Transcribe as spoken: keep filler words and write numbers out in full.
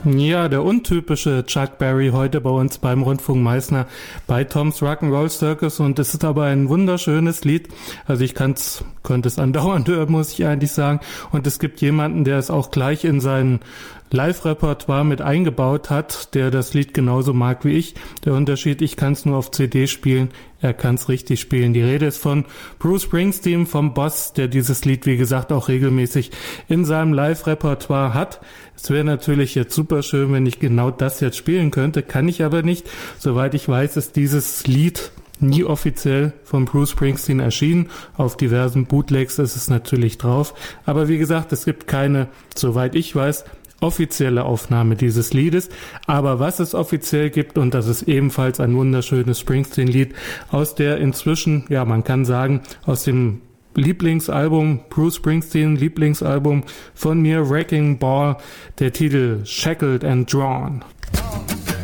Ja, der untypische Chuck Berry heute bei uns beim Rundfunk Meißner bei Tom's Rock'n'Roll Circus, und es ist aber ein wunderschönes Lied. Also ich kann's, könnte es andauernd hören, muss ich eigentlich sagen. Und es gibt jemanden, der es auch gleich in sein Live-Repertoire mit eingebaut hat, der das Lied genauso mag wie ich. Der Unterschied, ich kann es nur auf C D spielen, er kann es richtig spielen. Die Rede ist von Bruce Springsteen, vom Boss, der dieses Lied, wie gesagt, auch regelmäßig in seinem Live-Repertoire hat. Es wäre natürlich jetzt super schön, wenn ich genau das jetzt spielen könnte, kann ich aber nicht. Soweit ich weiß, ist dieses Lied nie offiziell von Bruce Springsteen erschienen. Auf diversen Bootlegs ist es natürlich drauf. Aber wie gesagt, es gibt keine, soweit ich weiß, offizielle Aufnahme dieses Liedes. Aber was es offiziell gibt, und das ist ebenfalls ein wunderschönes Springsteen-Lied aus der inzwischen, ja, man kann sagen, aus dem Lieblingsalbum, Bruce Springsteen Lieblingsalbum von mir, Wrecking Ball, der Titel Shackled and Drawn.